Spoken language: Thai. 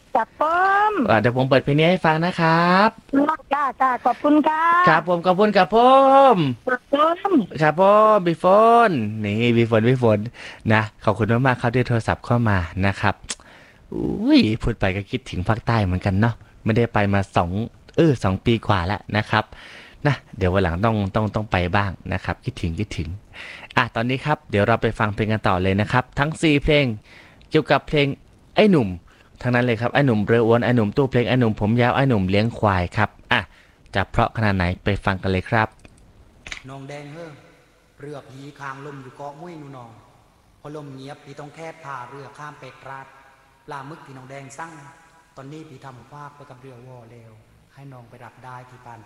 จับป้อมเดี๋ยวผมเปิดเพลงนี้ให้ฟังนะครับจ้าจ้าขอบคุณค่ะครับผมขอบคุณครับผมขอบคุณครับผมบีโฟนนี่บีโฟนนะขอบคุณมากๆครับที่โทรศัพท์เข้ามานะครับอุ้ยพูดไปก็คิดถึงภาคใต้เหมือนกันเนาะไม่ได้ไปมา2 ปีกว่าแล้วนะครับนะเดี๋ยววันหลังต้องไปบ้างนะครับคิดถึงตอนนี้ครับเดี๋ยวเราไปฟังเพลงกันต่อเลยนะครับทั้ง4เพลงเกี่ยวกับเพลงไอ้หนุ่มทั้งนั้นเลยครับไอ้หนุ่มเรืออ้วนไอ้หนุ่มตู้เพลงไอ้หนุ่มผมยาวไอ้หนุ่มเลี้ยงควายครับจะเพราะขนาดไหนไปฟังกันเลยครับน้องแดงเฮ้อเรือผีคางลมอยู่เกาะมุ้ยนูนองพอลมเงียบพี่ต้องแคบพาเรือข้ามเปกราดปลาหมึกที่น้องแดงสั่งตอนนี้พี่ทำฟากไปกับเรือวอแล้วให้น้องไปรับได้ที่ปาน